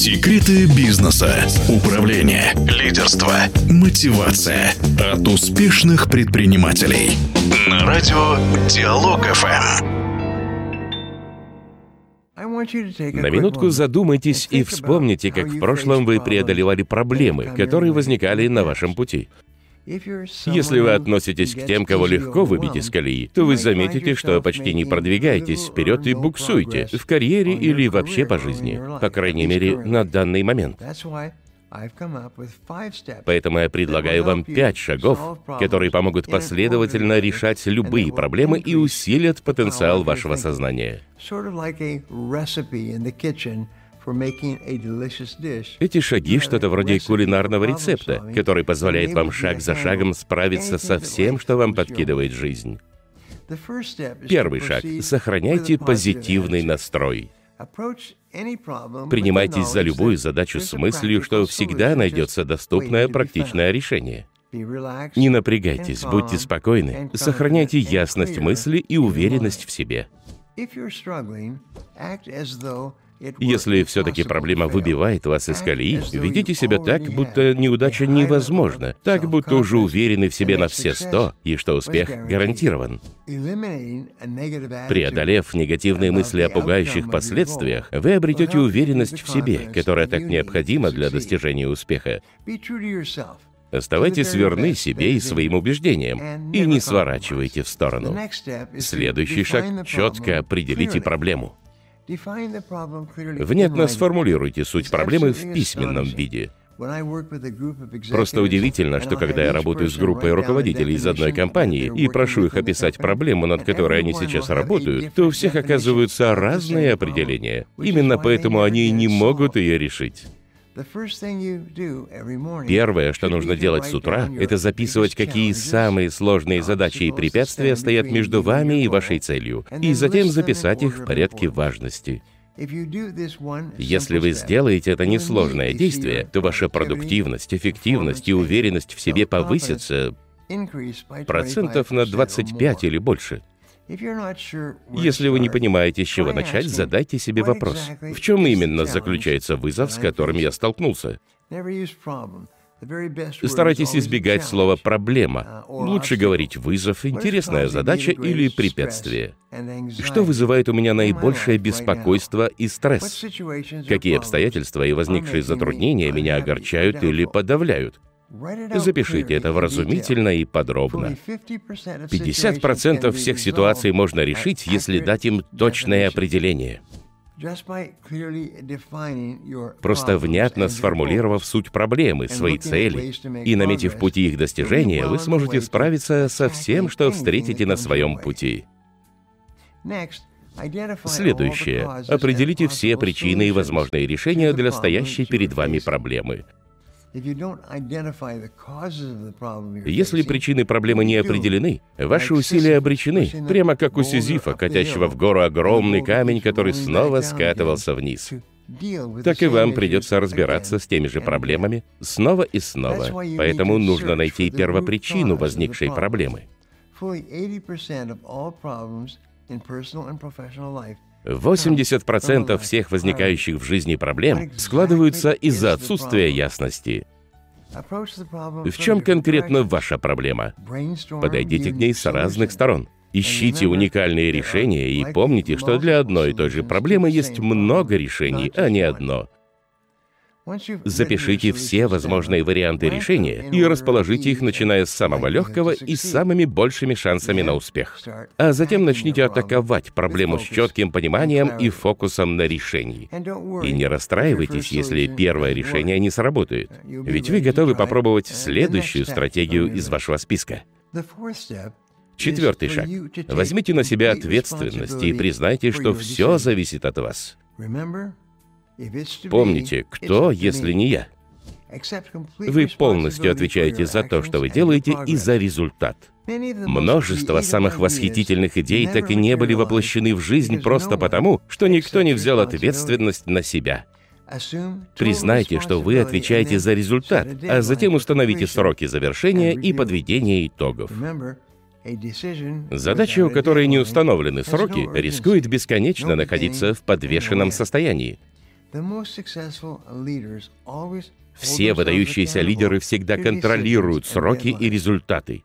Секреты бизнеса, управления, лидерства, мотивация от успешных предпринимателей. На радио Диалог ФМ. На минутку задумайтесь и вспомните, как в прошлом вы преодолевали проблемы, которые возникали на вашем пути. Если вы относитесь к тем, кого легко выбить из колеи, то вы заметите, что почти не продвигаетесь вперед и буксуете в карьере или вообще по жизни, по крайней мере, на данный момент. Поэтому я предлагаю вам 5 шагов, которые помогут последовательно решать любые проблемы и усилят потенциал вашего сознания. Эти шаги — что-то вроде кулинарного рецепта, который позволяет вам шаг за шагом справиться со всем, что вам подкидывает жизнь. Первый шаг — сохраняйте позитивный настрой. Принимайтесь за любую задачу с мыслью, что всегда найдется доступное практичное решение. Не напрягайтесь, будьте спокойны, сохраняйте ясность мысли и уверенность в себе. Если все-таки проблема выбивает вас из колеи, ведите себя так, будто неудача невозможна, так, будто уже уверены в себе на все 100, и что успех гарантирован. Преодолев негативные мысли о пугающих последствиях, вы обретете уверенность в себе, которая так необходима для достижения успеха. Оставайтесь верны себе и своим убеждениям, и не сворачивайте в сторону. Следующий шаг — четко определите проблему. Внятно сформулируйте суть проблемы в письменном виде. Просто удивительно, что когда я работаю с группой руководителей из одной компании и прошу их описать проблему, над которой они сейчас работают, то у всех оказываются разные определения. Именно поэтому они и не могут ее решить. Первое, что нужно делать с утра, это записывать, какие самые сложные задачи и препятствия стоят между вами и вашей целью, и затем записать их в порядке важности. Если вы сделаете это несложное действие, то ваша продуктивность, эффективность и уверенность в себе повысятся процентов на 25 или больше. Если вы не понимаете, с чего начать, задайте себе вопрос. В чем именно заключается вызов, с которым я столкнулся? Старайтесь избегать слова «проблема». Лучше говорить «вызов», «интересная задача» или «препятствие». Что вызывает у меня наибольшее беспокойство и стресс? Какие обстоятельства и возникшие затруднения меня огорчают или подавляют? Запишите это вразумительно и подробно. 50% всех ситуаций можно решить, если дать им точное определение. Просто внятно сформулировав суть проблемы, свои цели и наметив пути их достижения, вы сможете справиться со всем, что встретите на своем пути. Следующее. Определите все причины и возможные решения для стоящей перед вами проблемы. Если причины проблемы не определены, ваши усилия обречены, прямо как у Сизифа, катящего в гору огромный камень, который снова скатывался вниз. Так и вам придется разбираться с теми же проблемами снова и снова. Поэтому нужно найти первопричину возникшей проблемы. 80% всех возникающих в жизни проблем складываются из-за отсутствия ясности. В чем конкретно ваша проблема? Подойдите к ней с разных сторон. Ищите уникальные решения и помните, что для одной и той же проблемы есть много решений, а не одно. Запишите все возможные варианты решения и расположите их, начиная с самого легкого и с самыми большими шансами на успех. А затем начните атаковать проблему с четким пониманием и фокусом на решении. И не расстраивайтесь, если первое решение не сработает, ведь вы готовы попробовать следующую стратегию из вашего списка. Четвертый шаг. Возьмите на себя ответственность и признайте, что все зависит от вас. Помните, кто, если не я? Вы полностью отвечаете за то, что вы делаете, и за результат. Множество самых восхитительных идей так и не были воплощены в жизнь просто потому, что никто не взял ответственность на себя. Признайте, что вы отвечаете за результат, а затем установите сроки завершения и подведения итогов. Задача, у которой не установлены сроки, рискует бесконечно находиться в подвешенном состоянии. Все выдающиеся лидеры всегда контролируют сроки и результаты.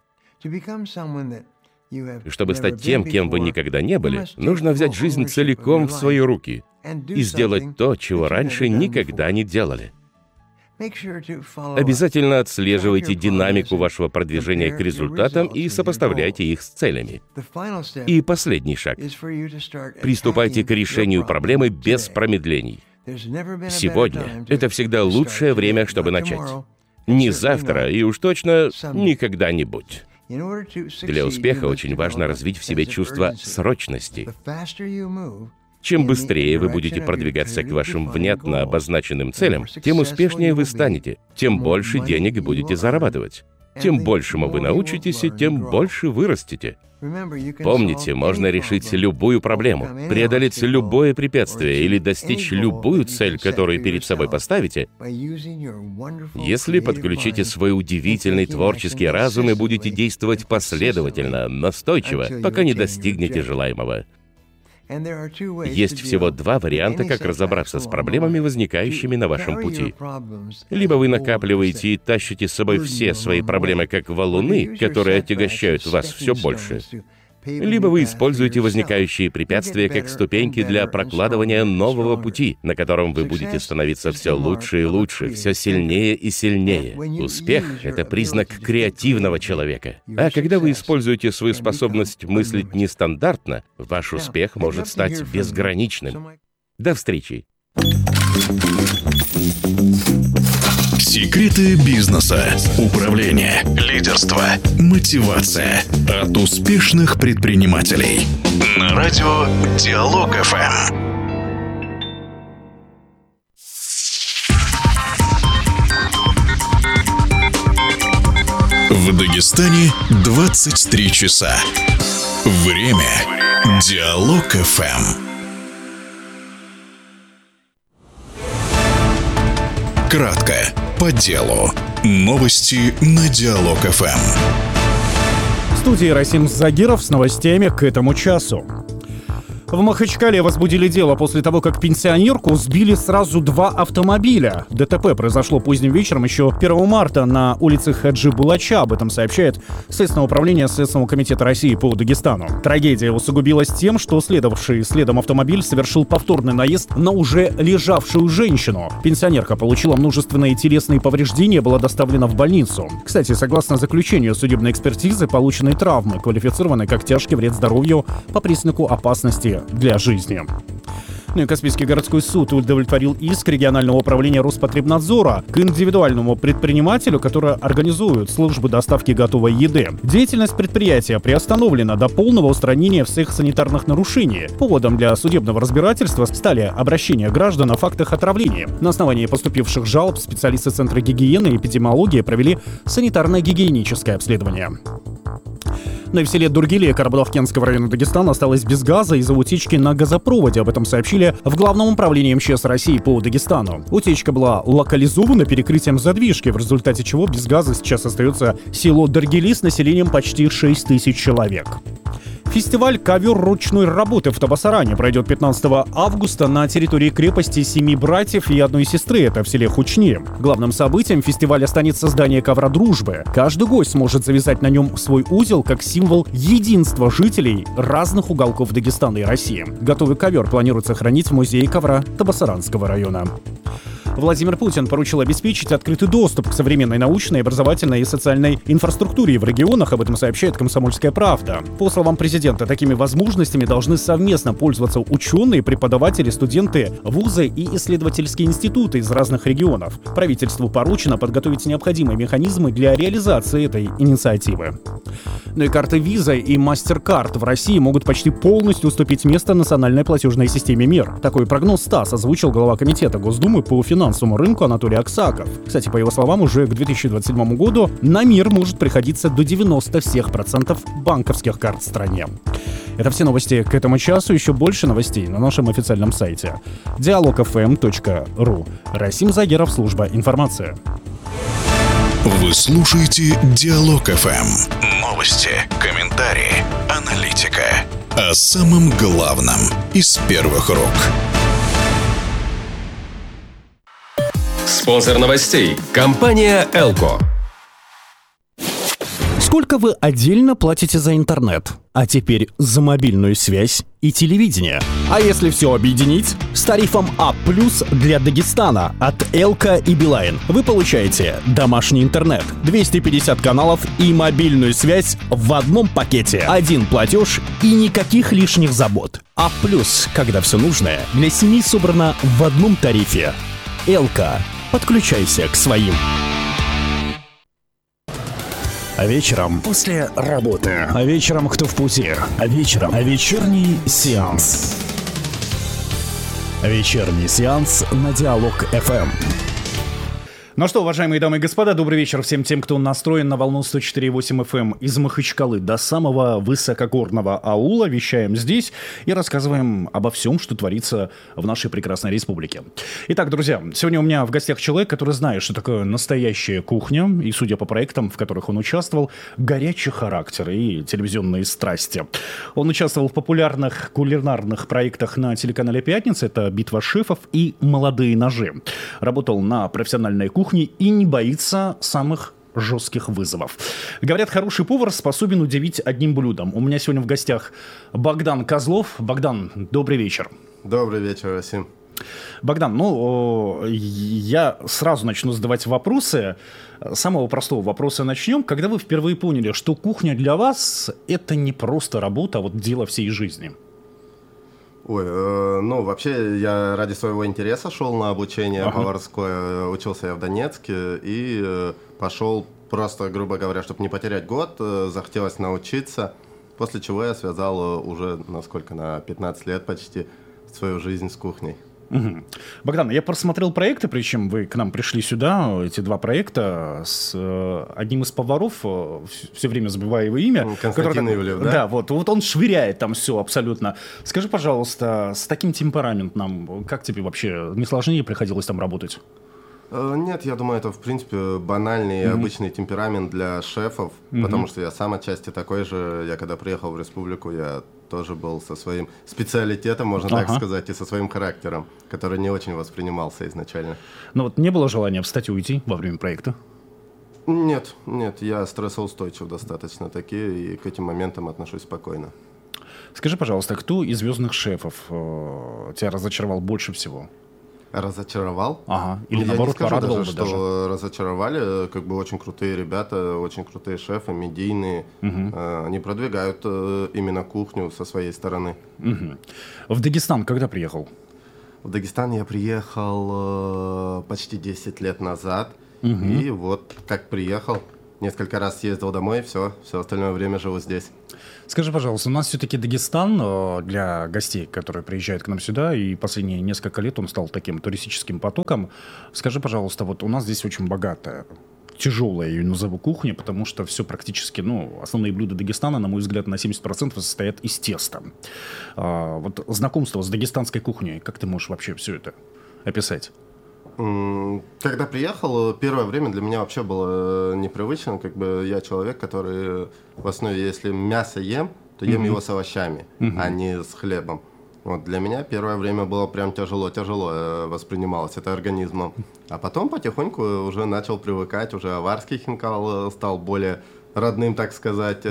Чтобы стать тем, кем вы никогда не были, нужно взять жизнь целиком в свои руки и сделать то, чего раньше никогда не делали. Обязательно отслеживайте динамику вашего продвижения к результатам и сопоставляйте их с целями. И последний шаг. Приступайте к решению проблемы без промедлений. Сегодня — это всегда лучшее время, чтобы начать. Не завтра и уж точно не когда-нибудь. Для успеха очень важно развить в себе чувство срочности. Чем быстрее вы будете продвигаться к вашим внятно обозначенным целям, тем успешнее вы станете, тем больше денег будете зарабатывать. Тем большему вы научитесь, и тем больше вырастете. Помните, можно решить любую проблему, преодолеть любое препятствие или достичь любую цель, которую перед собой поставите, если подключите свой удивительный творческий разум и будете действовать последовательно, настойчиво, пока не достигнете желаемого. Есть всего два варианта, как разобраться с проблемами, возникающими на вашем пути. Либо вы накапливаете и тащите с собой все свои проблемы как валуны, которые отягощают вас все больше. Либо вы используете возникающие препятствия как ступеньки для прокладывания нового пути, на котором вы будете становиться все лучше и лучше, все сильнее и сильнее. Успех — это признак креативного человека. А когда вы используете свою способность мыслить нестандартно, ваш успех может стать безграничным. До встречи! Секреты бизнеса, управления, лидерства, мотивация от успешных предпринимателей. На радио Диалог ФМ. В Дагестане 23 часа. Время Диалог ФМ. Кратко, по делу. Новости на Диалог ФМ. В студии Расим Загиров с новостями к этому часу. В Махачкале возбудили дело после того, как пенсионерку сбили сразу два автомобиля. ДТП произошло поздним вечером еще 1 марта на улице Хаджи Булача. Об этом сообщает Следственное управление Следственного комитета России по Дагестану. Трагедия усугубилась тем, что следовавший следом автомобиль совершил повторный наезд на уже лежавшую женщину. Пенсионерка получила множественные телесные повреждения, была доставлена в больницу. Кстати, согласно заключению судебной экспертизы, полученные травмы квалифицированы как тяжкий вред здоровью по признаку опасности для жизни. Ну и Каспийский городской суд удовлетворил иск регионального управления Роспотребнадзора к индивидуальному предпринимателю, который организует службы доставки готовой еды. Деятельность предприятия приостановлена до полного устранения всех санитарных нарушений. Поводом для судебного разбирательства стали обращения граждан о фактах отравления. На основании поступивших жалоб специалисты Центра гигиены и эпидемиологии провели санитарно-гигиеническое обследование. Ну и в селе Дургилия Карабаловкенского района Дагестана осталось без газа из-за утечки на газопроводе. Об этом сообщили в Главном управлении МЧС России по Дагестану. Утечка была локализована перекрытием задвижки, в результате чего без газа сейчас остается село Дургили с населением почти 6 тысяч человек. Фестиваль «Ковер ручной работы» в Табасаране пройдет 15 августа на территории крепости 7 братьев и одной сестры, это в селе Хучни. Главным событием фестиваля станет создание ковра дружбы. Каждый гость сможет завязать на нем свой узел как символ единства жителей разных уголков Дагестана и России. Готовый ковер планируется хранить в музее ковра Табасаранского района. Владимир Путин поручил обеспечить открытый доступ к современной научной, образовательной и социальной инфраструктуре в регионах. Об этом сообщает «Комсомольская правда». По словам президента, такими возможностями должны совместно пользоваться ученые, преподаватели, студенты, вузы и исследовательские институты из разных регионов. Правительству поручено подготовить необходимые механизмы для реализации этой инициативы. Ну и карты Visa и MasterCard в России могут почти полностью уступить место национальной платежной системе МИР. Такой прогноз ТАСС озвучил глава комитета Госдумы по финансовому рынку Анатолий Аксаков. Кстати, по его словам, уже к 2027 году на МИР может приходиться до 90% банковских карт в стране. Это все новости к этому часу. Еще больше новостей на нашем официальном сайте dialogfm.ru. Расим Загиров, служба информации. Вы слушаете Диалог ФМ. Новости, комментарии, аналитика. О самом главном из первых рук. Спонсор новостей – компания «Элко». Сколько вы отдельно платите за интернет? А теперь за мобильную связь и телевидение. А если все объединить? С тарифом А+ для Дагестана от Элка и Билайн вы получаете домашний интернет, 250 каналов и мобильную связь в одном пакете. Один платеж и никаких лишних забот. А+, когда все нужное, для семьи собрано в одном тарифе. Элка. Подключайся к своим. А вечером после работы. А вечером кто в пути. А вечером вечерний сеанс. Вечерний сеанс на Диалог FM. Ну что, уважаемые дамы и господа, добрый вечер всем тем, кто настроен на волну 104.8 FM из Махачкалы до самого высокогорного аула. Вещаем здесь и рассказываем обо всем, что творится в нашей прекрасной республике. Итак, друзья, сегодня у меня в гостях человек, который знает, что такое настоящая кухня, и, судя по проектам, в которых он участвовал, горячий характер и телевизионные страсти. Он участвовал в популярных кулинарных проектах на телеканале «Пятница», это «Битва шефов» и «Молодые ножи». Работал на профессиональной кухне и не боится самых жестких вызовов. Говорят, хороший повар способен удивить одним блюдом. У меня сегодня в гостях Богдан Козлов. Богдан, добрый вечер. Добрый вечер, Расим. Богдан, я сразу начну задавать вопросы. С самого простого вопроса начнем. Когда вы впервые поняли, что кухня для вас — это не просто работа, а вот дело всей жизни? Вообще я ради своего интереса шел на обучение поварское, учился я в Донецке и пошел просто, грубо говоря, чтобы не потерять год, захотелось научиться, после чего я связал уже, на 15 лет почти свою жизнь с кухней. Угу. Богдан, я просмотрел проекты, причем вы к нам пришли сюда, эти два проекта, с одним из поваров, все время забываю его имя. Константин Ивлев, да? Да, вот он швыряет там все абсолютно. Скажи, пожалуйста, с таким темпераментом, как тебе вообще, не сложнее приходилось там работать? Нет, я думаю, это, в принципе, банальный и обычный темперамент для шефов, потому что я сам отчасти такой же. Я когда приехал в республику, я тоже был со своим специалитетом, можно так сказать, и со своим характером, который не очень воспринимался изначально. Но вот не было желания встать и уйти во время проекта? Нет, я стрессоустойчив достаточно таки, и к этим моментам отношусь спокойно. Скажи, пожалуйста, кто из звездных шефов тебя разочаровал больше всего? Разочаровал? Или наоборот, порадовал бы даже. Что разочаровали, очень крутые ребята, очень крутые шефы, медийные. Они продвигают именно кухню со своей стороны. В Дагестан когда приехал? В Дагестан я приехал почти 10 лет назад. И вот как приехал, несколько раз ездил домой, все остальное время живу здесь. Скажи, пожалуйста, у нас все-таки Дагестан для гостей, которые приезжают к нам сюда, и последние несколько лет он стал таким туристическим потоком. Скажи, пожалуйста, вот у нас здесь очень богатая, тяжелая, я ее назову, кухня, потому что все практически, основные блюда Дагестана, на мой взгляд, на 70% состоят из теста. Вот знакомство с дагестанской кухней, как ты можешь вообще все это описать? Когда приехал, первое время для меня вообще было непривычно. Я человек, который в основе, если мясо ем, то ем его с овощами, а не с хлебом. Вот для меня первое время было прям тяжело воспринималось это организмом. А потом потихоньку уже начал привыкать, уже аварский хинкал стал более родным, так сказать.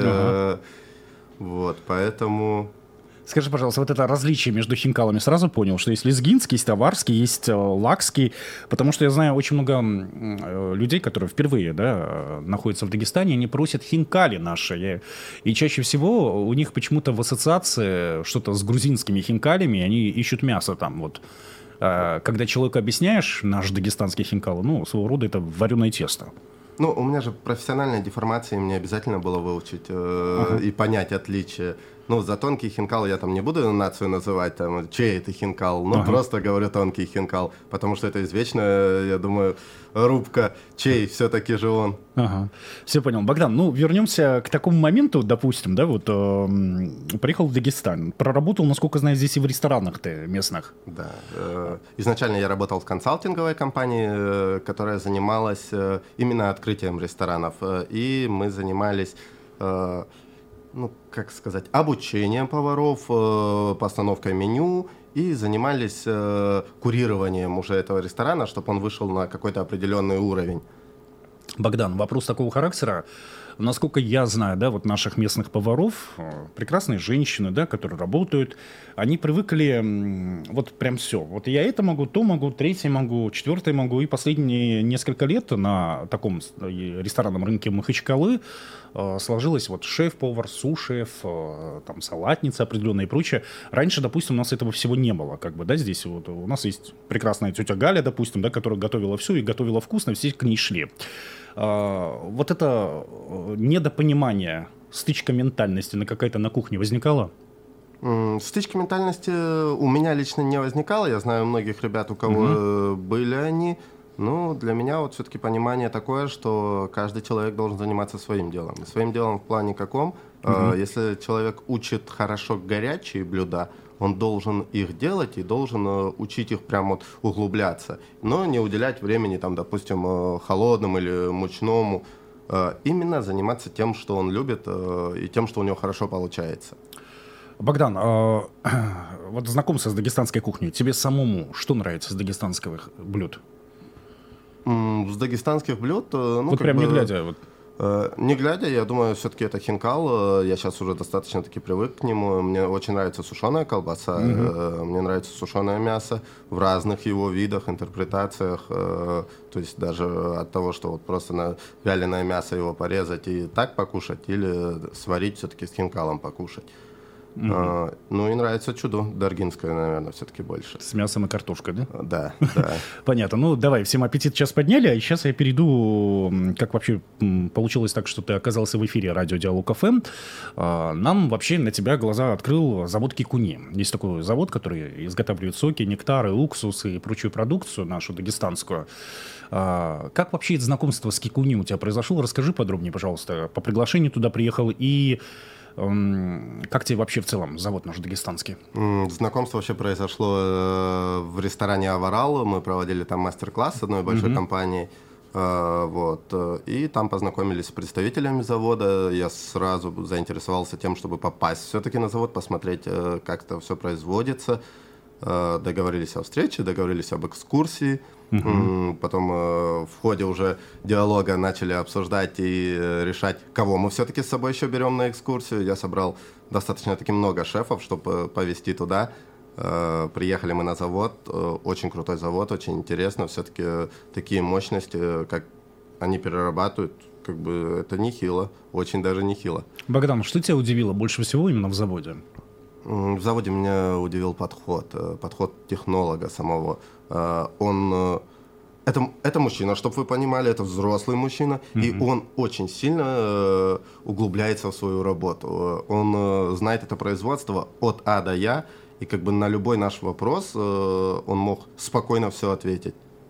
Поэтому... Скажи, пожалуйста, вот это различие между хинкалами сразу понял, что есть лезгинский, есть аварский, есть лакский, потому что я знаю очень много людей, которые впервые находятся в Дагестане, они просят хинкали наши, и чаще всего у них почему-то в ассоциации что-то с грузинскими хинкалями, они ищут мясо там вот. Когда человеку объясняешь наш дагестанский хинкал, своего рода это вареное тесто. У меня же профессиональная деформация, мне обязательно было выучить и понять отличие. За тонкий хинкал я там не буду нацию называть, чей это хинкал, просто говорю тонкий хинкал, потому что это извечная, я думаю, рубка, чей все-таки же он. Все понял. Богдан, вернемся к такому моменту, допустим, приехал в Дагестан, проработал, насколько знаю, здесь и в ресторанах-то местных. Да. Изначально я работал в консалтинговой компании, которая занималась именно открытием ресторанов, и мы занимались... обучением поваров, постановкой меню и занимались курированием уже этого ресторана, чтобы он вышел на какой-то определенный уровень. Богдан, вопрос такого характера. Насколько я знаю, да, вот наших местных поваров, прекрасные женщины, да, которые работают, они привыкли вот прям все. Вот я это могу, то могу, третье могу, четвертое могу. И последние несколько лет на таком ресторанном рынке Махачкалы сложилось вот шеф-повар, су-шеф, там салатница определенная и прочее. Раньше, допустим, у нас этого всего не было, как бы, да, здесь вот у нас есть прекрасная тетя Галя, допустим, да, которая готовила все и готовила вкусно, все к ней шли. Вот это недопонимание, стычка ментальности на кухне возникала? Стычки ментальности у меня лично не возникало. Я знаю многих ребят, у кого были они. Но для меня вот все-таки понимание такое, что каждый человек должен заниматься своим делом. Своим делом в плане каком? Если человек учит хорошо горячие блюда, он должен их делать и должен учить их прям вот углубляться. Но не уделять времени, там, допустим, холодному или мучному. Именно заниматься тем, что он любит, и тем, что у него хорошо получается. Богдан, вот знакомство с дагестанской кухней. Тебе самому что нравится с дагестанских блюд? С дагестанских блюд... вот прям не глядя... Вот. Не глядя, я думаю, все-таки это хинкал. Я сейчас уже достаточно-таки привык к нему. Мне очень нравится сушеная колбаса, мне нравится сушеное мясо в разных его видах, интерпретациях. То есть даже от того, что вот просто на вяленое мясо его порезать и так покушать, или сварить все-таки с хинкалом покушать. Ну и нравится чудо даргинское, наверное, все-таки больше. С мясом и картошкой, да? Да, да. Понятно. Ну, давай, всем аппетит сейчас подняли, а сейчас я перейду, как вообще получилось так, что ты оказался в эфире радио Диалог ФМ. Нам вообще на тебя глаза открыл завод Кикуни. Есть такой завод, который изготавливает соки, нектары, уксус и прочую продукцию нашу дагестанскую. Как вообще это знакомство с Кикуни у тебя произошло? Расскажи подробнее, пожалуйста. По приглашению туда приехал и... Как тебе вообще в целом завод наш дагестанский? Знакомство вообще произошло в ресторане «Аварал». Мы проводили там мастер-класс с одной большой компанией. Вот. И там познакомились с представителями завода. Я сразу заинтересовался тем, чтобы попасть все-таки на завод, посмотреть, как это все производится. Договорились о встрече, договорились об экскурсии. Потом в ходе уже диалога начали обсуждать и решать, кого мы все-таки с собой еще берем на экскурсию. Я собрал достаточно-таки много шефов, чтобы повезти туда. Приехали мы на завод, очень крутой завод, очень интересно. Все-таки такие мощности, как они перерабатывают, как бы это нехило, очень даже нехило. Богдан, что тебя удивило больше всего именно в заводе? В заводе меня удивил подход технолога самого. Это мужчина, чтобы вы понимали, это взрослый мужчина, и он очень сильно углубляется в свою работу. Он знает это производство от А до Я, и как бы на любой наш вопрос он мог спокойно все ответить.